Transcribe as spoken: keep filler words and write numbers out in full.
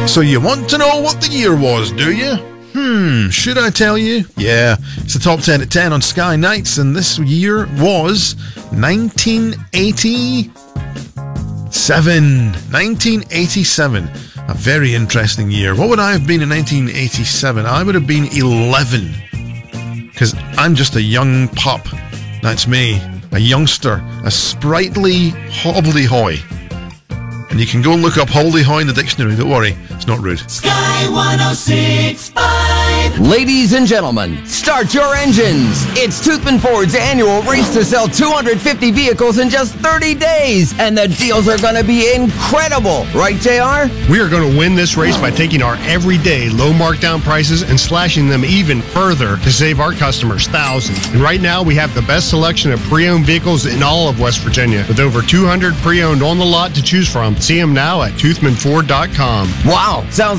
So you want to know what the year was, do you? Hmm, should I tell you? Yeah, it's the top ten at ten on Sky Nights, and this year was nineteen eighty-seven. nineteen eighty-seven. A very interesting year. What would I have been in nineteen eighty-seven? I would have been eleven. Because I'm just a young pup. That's me. A youngster. A sprightly hobbly-hoy. And you can go and look up hobbly-hoy in the dictionary. Don't worry. It's not rude. Sky one oh six point five. Ladies and gentlemen, start your engines. It's Toothman Ford's annual race to sell two hundred fifty vehicles in just thirty days. And the deals are going to be incredible. Right, J R? We are going to win this race by taking our everyday low markdown prices and slashing them even further to save our customers thousands. And right now, we have the best selection of pre-owned vehicles in all of West Virginia. With over two hundred pre-owned on the lot to choose from. See them now at toothman ford dot com. Wow, sounds